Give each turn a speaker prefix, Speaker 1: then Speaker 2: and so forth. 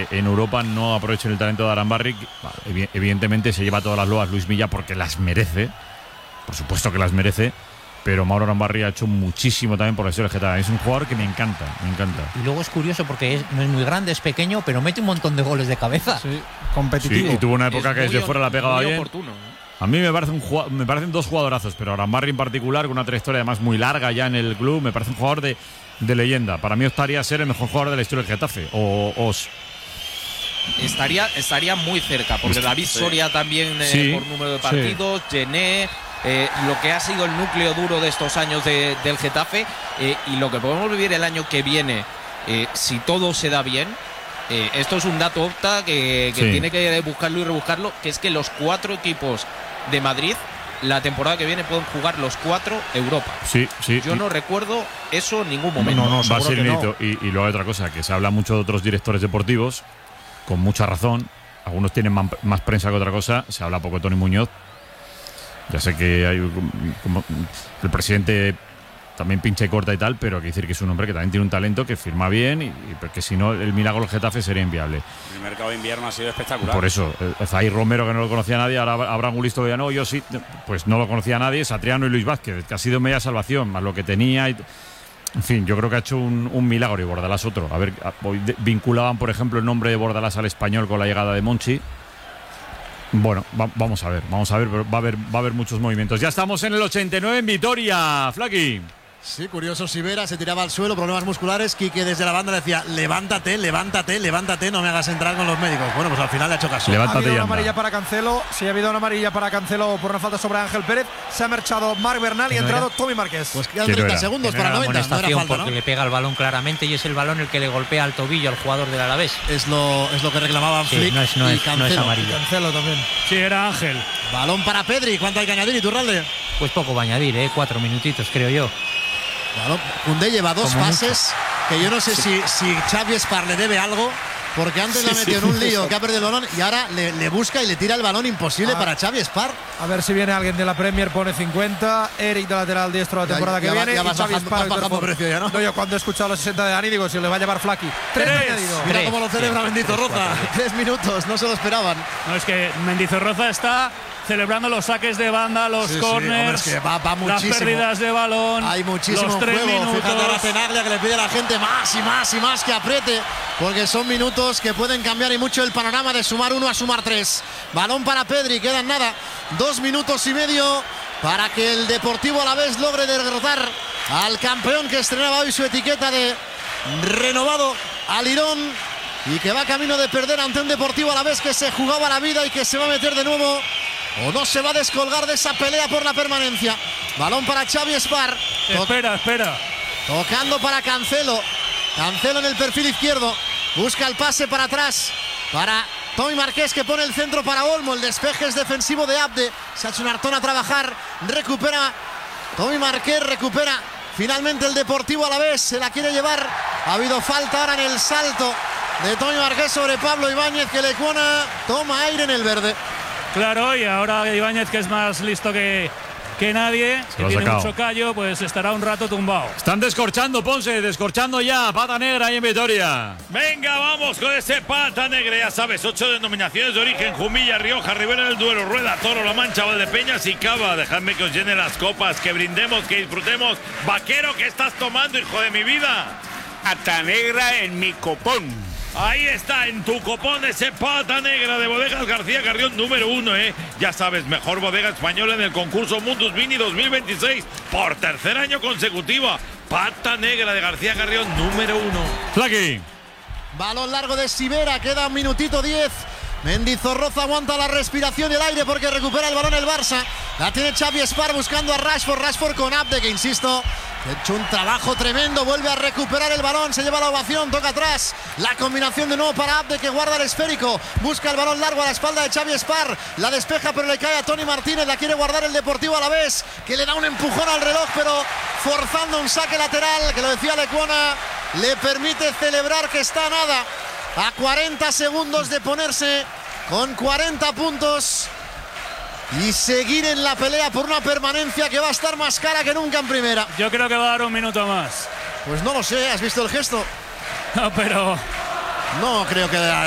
Speaker 1: en Europa no aprovechen el talento de Arambarri. Evidentemente se lleva todas las loas Luis Milla porque las merece, por supuesto que las merece, pero Mauro Arambarri ha hecho muchísimo también por la historia del Getafe. Es un jugador que me encanta.
Speaker 2: Y luego es curioso porque no es muy grande, es pequeño, pero mete un montón de goles de cabeza.
Speaker 3: Sí, competitivo.
Speaker 1: Sí, y tuvo una época que desde fuera la pegaba bien.
Speaker 4: Oportuno.
Speaker 1: A mí me parecen dos jugadorazos, pero Arambarri en particular, con una trayectoria además muy larga ya en el club, me parece un jugador de leyenda. Para mí optaría a ser el mejor jugador de la historia del Getafe.
Speaker 4: Estaría muy cerca, porque David Soria también por número de partidos, Gené, lo que ha sido el núcleo duro de estos años del Getafe, y lo que podemos vivir el año que viene, si todo se da bien. Esto es un dato opta que tiene que buscarlo y rebuscarlo, que es que los 4 equipos de Madrid la temporada que viene pueden jugar los 4 Europa.
Speaker 1: Sí.
Speaker 4: Yo no recuerdo eso en ningún momento.
Speaker 1: No, va a ser inédito.
Speaker 3: No.
Speaker 1: Y luego hay otra cosa, que se habla mucho de otros directores deportivos, con mucha razón. Algunos tienen más prensa que otra cosa. Se habla poco de Tony Muñoz. Ya sé que hay como el presidente también pincha y corta y tal, pero hay que decir que es un hombre que también tiene un talento, que firma bien, y porque si no el milagro del Getafe sería inviable.
Speaker 5: El mercado de invierno ha sido espectacular.
Speaker 1: Por eso, Zahir Romero, que no lo conocía nadie, ahora Abraham Gulisto, que ya no, yo sí, pues no lo conocía nadie, Satriano y Luis Vázquez, que ha sido media salvación, más lo que tenía. En fin, yo creo que ha hecho un milagro, y Bordalás otro. A ver, hoy vinculaban, por ejemplo, el nombre de Bordalás al Español con la llegada de Monchi. Bueno, vamos a ver, pero va a haber muchos movimientos. Ya estamos en el 89 en Vitoria, Flaqui.
Speaker 6: Sí, curioso, Sivera se tiraba al suelo, problemas musculares. Quique desde la banda le decía: levántate, no me hagas entrar con los médicos. Bueno, pues al final le ha hecho caso.
Speaker 1: Levántate.
Speaker 3: Ha habido una amarilla para Cancelo. Sí, ha habido una amarilla para Cancelo por una falta sobre Ángel Pérez. Se ha marchado Marc Bernal y ha entrado Tommy Márquez.
Speaker 6: Pues quedan 30 segundos para 90. No era falta,
Speaker 2: porque le pega el balón claramente, y es el balón el que le golpea al tobillo al jugador del Alavés.
Speaker 6: Es lo que reclamaban Flick
Speaker 2: no es amarilla.
Speaker 3: Cancelo también.
Speaker 7: Sí, era Ángel.
Speaker 6: Balón para Pedri. ¿Cuánto hay que añadir, Iturralde?
Speaker 2: Pues poco va a añadir, 4 minutitos creo yo.
Speaker 6: Claro, Koundé lleva 2 pases que yo no sé si Xavi Espar le debe algo, porque antes le ha metido en un lío que ha perdido el balón, y ahora le busca y le tira el balón imposible para Xavi Espar.
Speaker 3: A ver si viene alguien de la Premier, pone 50. Eric de lateral diestro la temporada que viene.
Speaker 6: Ya vas
Speaker 3: Xavi Espar
Speaker 6: bajando precio ya, ¿no?
Speaker 3: No, yo cuando he escuchado los 60 de Dani digo, si le va a llevar Flaqui. 3 añadido.
Speaker 6: Mira cómo lo celebra Mendizorroza. 3 minutos, no se lo esperaban.
Speaker 7: No, es que Mendizorroza está celebrando los saques de banda, los corners,
Speaker 6: es que va
Speaker 7: las pérdidas de balón.
Speaker 6: Hay muchísimo
Speaker 7: los 3
Speaker 6: juego.
Speaker 7: minutos.
Speaker 6: Fíjate a la Tenaglia, que le pide a la gente más que apriete, porque son minutos que pueden cambiar y mucho el panorama de sumar 1 a sumar 3. Balón para Pedri, quedan 2 minutos y medio para que el Deportivo Alavés logre derrotar al campeón que estrenaba hoy su etiqueta de renovado, al Lirón, y que va camino de perder ante un Deportivo Alavés que se jugaba la vida y que se va a meter de nuevo, o no se va a descolgar de esa pelea por la permanencia. Balón para Xavi Espar.
Speaker 7: Espera.
Speaker 6: Tocando para Cancelo. Cancelo en el perfil izquierdo. Busca el pase para atrás para Tommy Márquez, que pone el centro para Olmo. El despeje es defensivo de Abde. Se ha hecho un hartón a trabajar. Recupera Tommy Márquez, recupera finalmente el Deportivo Alavés. Se la quiere llevar. Ha habido falta ahora en el salto de Tommy Márquez sobre Pablo Ibáñez, que Lecuona toma aire en el verde.
Speaker 7: Claro, y ahora Ibáñez, que es más listo que nadie, que tiene mucho callo, pues estará un rato tumbado.
Speaker 1: Están descorchando, Ponce, descorchando ya. Pata negra ahí en Vitoria.
Speaker 8: Venga, vamos con ese pata negra, ya sabes, 8 denominaciones de origen: Jumilla, Rioja, Ribera del Duero, Rueda, Toro, La Mancha, Valdepeñas y Cava. Dejadme que os llene las copas, que brindemos, que disfrutemos. Vaquero, ¿qué estás tomando, hijo de mi vida?
Speaker 5: Pata negra en mi copón.
Speaker 8: Ahí está, en tu copón, ese pata negra de Bodegas García Carrión número 1, Ya sabes, mejor bodega española en el concurso Mundus Vini 2026 por 3er año consecutivo. Pata negra de García Carrión número 1.
Speaker 1: Flaqui.
Speaker 6: Balón largo de Sivera, queda 1 minuto 10. Mendizorroza aguanta la respiración y el aire porque recupera el balón el Barça. La tiene Xavi Espar buscando a Rashford con Abde, que insisto, ha hecho un trabajo tremendo. Vuelve a recuperar el balón, se lleva la ovación, toca atrás. La combinación de nuevo para Abde, que guarda el esférico. Busca el balón largo a la espalda de Xavi Espar. La despeja, pero le cae a Tony Martínez. La quiere guardar el Deportivo Alavés, que le da un empujón al reloj, pero forzando un saque lateral, que lo decía Lecuona, le permite celebrar que está a 40 segundos de ponerse con 40 puntos y seguir en la pelea por una permanencia que va a estar más cara que nunca en primera.
Speaker 7: Yo creo que va a dar un minuto más.
Speaker 6: Pues no lo sé, ¿has visto el gesto?
Speaker 7: No, pero
Speaker 6: no creo que